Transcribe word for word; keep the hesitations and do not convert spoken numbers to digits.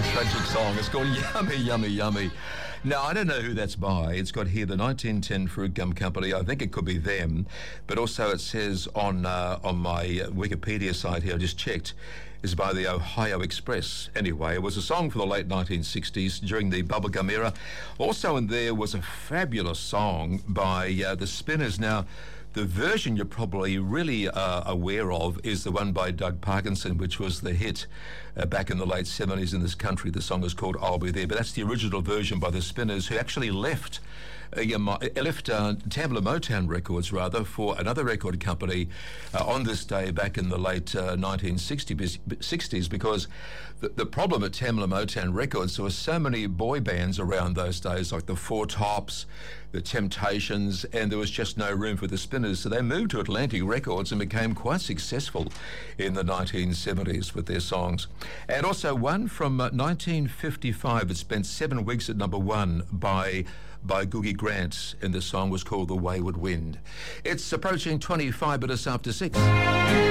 tragic song. It's called Yummy, Yummy, Yummy. Now, I don't know who that's by. It's got here the nineteen ten Fruit Gum Company. I think it could be them. But also it says on uh, on my Wikipedia site here, I just checked, is by the Ohio Express. Anyway, it was a song for the late nineteen sixties during the bubblegum era. Also in there was a fabulous song by uh, the Spinners. Now, the version you're probably really uh, aware of is the one by Doug Parkinson, which was the hit uh, back in the late seventies in this country. The song is called I'll Be There, but that's the original version by the Spinners, who actually left uh, left uh, Tamla Motown Records, rather, for another record company uh, on this day back in the late uh, nineteen sixties, because the, the problem at Tamla Motown Records, there were so many boy bands around those days, like the Four Tops, the Temptations, and there was just no room for the Spinners. So they moved to Atlantic Records and became quite successful in the nineteen seventies with their songs. And also one from uh, nineteen fifty-five that spent seven weeks at number one by by Googie Grant, and the song was called The Wayward Wind. It's approaching twenty-five minutes after six.